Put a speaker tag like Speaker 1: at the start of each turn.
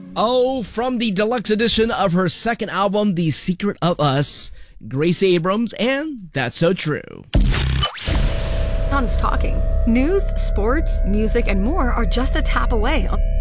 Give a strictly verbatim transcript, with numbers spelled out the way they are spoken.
Speaker 1: Oh, from the deluxe edition of her second album, The Secret of Us, Gracie Abrams, and That's So True.
Speaker 2: John's talking. News, sports, music, and more are just a tap away.